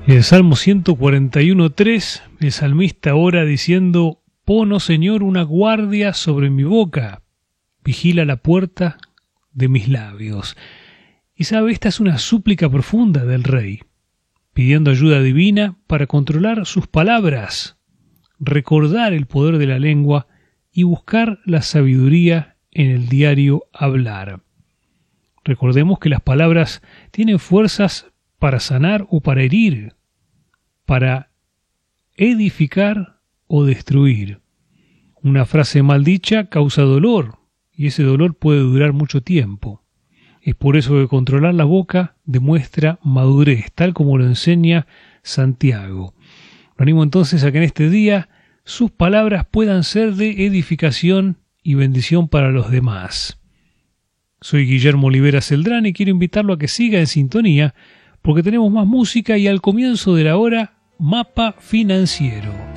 El Salmo 141.3, el salmista ora diciendo: Pon, oh Señor, una guardia sobre mi boca, vigila la puerta de mis labios. Y sabe, esta es una súplica profunda del rey, pidiendo ayuda divina para controlar sus palabras, recordar el poder de la lengua y buscar la sabiduría en el diario hablar. Recordemos que las palabras tienen fuerzas para sanar o para herir, para edificar o destruir. Una frase mal dicha causa dolor, y ese dolor puede durar mucho tiempo. Es por eso que controlar la boca demuestra madurez, tal como lo enseña Santiago. Lo animo entonces a que en este día sus palabras puedan ser de edificación y bendición para los demás. Soy Guillermo Olivera Celdrán y quiero invitarlo a que siga en sintonía porque tenemos más música y al comienzo de la hora, Mapa Financiero.